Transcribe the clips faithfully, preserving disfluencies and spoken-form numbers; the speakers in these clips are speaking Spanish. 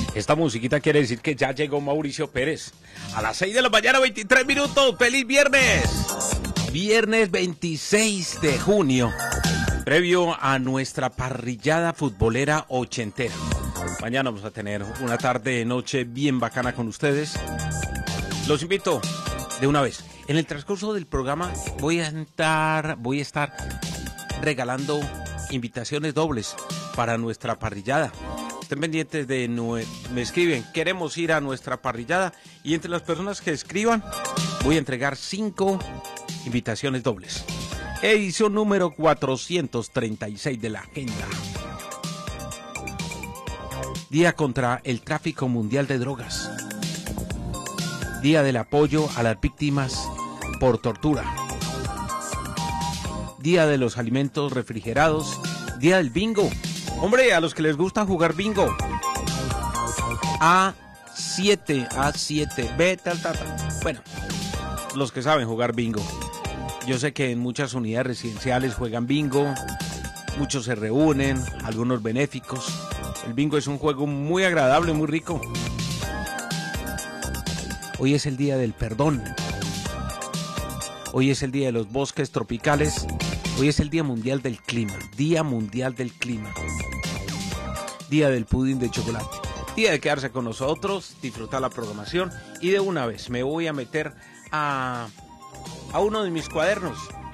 Esta musiquita quiere decir que ya llegó Mauricio Pérez. A las seis de la mañana, veintitrés minutos. ¡Feliz viernes! Viernes veintiséis de junio. Previo a nuestra parrillada futbolera ochentera. Mañana vamos a tener una tarde, noche bien bacana con ustedes. Los invito de una vez. En el transcurso del programa voy a estar, voy a estar regalando invitaciones dobles para nuestra parrillada. Estén pendientes de, nue- me escriben, queremos ir a nuestra parrillada, y entre las personas que escriban voy a entregar cinco invitaciones dobles. Edición número cuatrocientos treinta y seis de la agenda. Día contra el tráfico mundial de drogas. Día del apoyo a las víctimas por tortura. Día de los alimentos refrigerados. Día del bingo. Hombre, a los que les gusta jugar bingo. A siete, A siete, B, tal, tal, tal. Bueno, los que saben jugar bingo. Yo sé que en muchas unidades residenciales juegan bingo. Muchos se reúnen, algunos benéficos. El bingo es un juego muy agradable, muy rico. Hoy es el día del perdón. Hoy es el día de los bosques tropicales. Hoy es el Día Mundial del Clima. Día Mundial del Clima. Día del pudín de chocolate. Día de quedarse con nosotros, disfrutar la programación. Y de una vez me voy a meter a, a uno de mis cuadernos.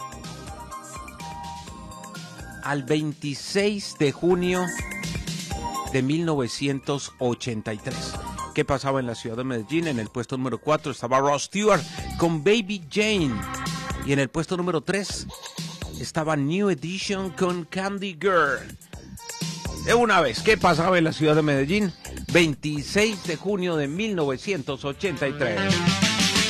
Al veintiséis de junio de mil novecientos ochenta y tres. ¿Qué pasaba en la ciudad de Medellín? En el puesto número cuatro estaba Rod Stewart con Baby Jane. Y en el puesto número tres estaba New Edition con Candy Girl. De una vez, ¿qué pasaba en la ciudad de Medellín? veintiséis de junio de mil novecientos ochenta y tres.